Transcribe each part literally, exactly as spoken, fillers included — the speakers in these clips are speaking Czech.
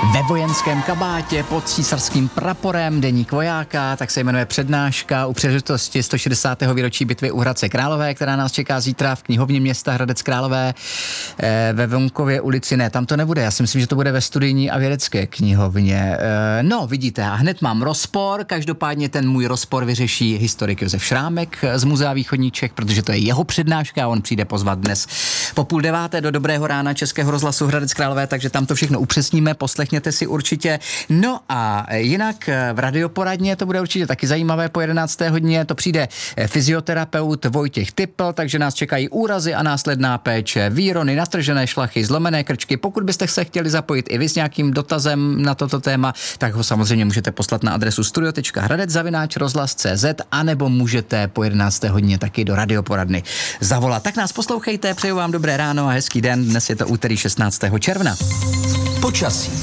Ve vojenském kabátě pod císařským praporem, deník vojáka, tak se jmenuje přednáška u příležitosti sto šedesátého výročí bitvy u Hradce Králové, která nás čeká zítra v knihovně města Hradec Králové e, ve Vonkově ulici. Ne, tam to nebude, já si myslím, že to bude ve studijní a vědecké knihovně. E, no, vidíte, a hned mám rozpor, každopádně ten můj rozpor vyřeší historik Josef Šrámek z Muzea východních Čech, protože to je jeho přednáška a on přijde pozvat dnes po půl deváté do Dobrého rána Českého rozhlasu Hradec Králové, takže tam to všechno upřesníme, poslechněte si určitě. No a jinak v radioporadně to bude určitě taky zajímavé po jedenácté hodině, to přijde fyzioterapeut Vojtěch Typl, takže nás čekají úrazy a následná péče, výrony, natržené šlachy, zlomené krčky. Pokud byste se chtěli zapojit i vy s nějakým dotazem na toto téma, tak ho samozřejmě můžete poslat na adresu studio tečka hradec zavináč rozhlas tečka cé zet anebo můžete po jedenácté hodině taky do radioporadny zavolat. Tak nás poslouchejte, přeju vám dobré ráno a hezký den. Dnes je to úterý šestnáctého června. Počasí.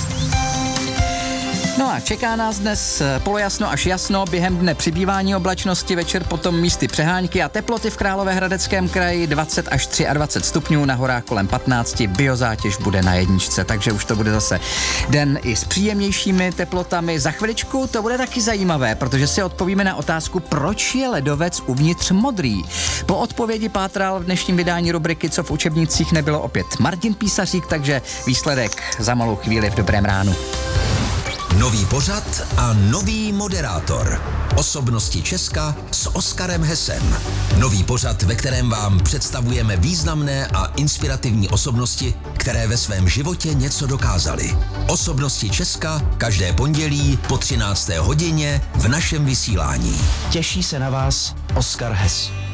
No a čeká nás dnes polojasno až jasno, během dne přibývání oblačnosti, večer potom místy přehánky a teploty v Královéhradeckém kraji dvacet až dvacet tři stupňů, na horách kolem patnáct, biozátěž bude na jedničce, takže už to bude zase den i s příjemnějšími teplotami. Za chviličku to bude taky zajímavé, protože si odpovíme na otázku, proč je ledovec uvnitř modrý. Po odpovědi pátral v dnešním vydání rubriky Co v učebnicích nebylo opět Martin Písařík, takže výsledek za malou chvíli v Dobrém ránu. Nový pořad a nový moderátor. Osobnosti Česka s Oskarem Hesem. Nový pořad, ve kterém vám představujeme významné a inspirativní osobnosti, které ve svém životě něco dokázaly. Osobnosti Česka každé pondělí po třinácté hodině v našem vysílání. Těší se na vás Oskar Hes.